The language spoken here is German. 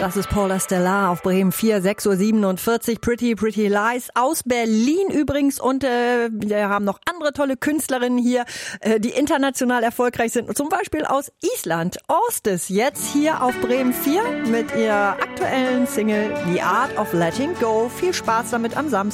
Das ist Paula Stellar auf Bremen 4, 6:47 Uhr. Pretty Lies aus Berlin übrigens. Und wir haben noch andere tolle Künstlerinnen hier, die international erfolgreich sind. Zum Beispiel aus Island. Orstes jetzt hier auf Bremen 4 mit ihrer aktuellen Single The Art of Letting Go. Viel Spaß damit am Samstag.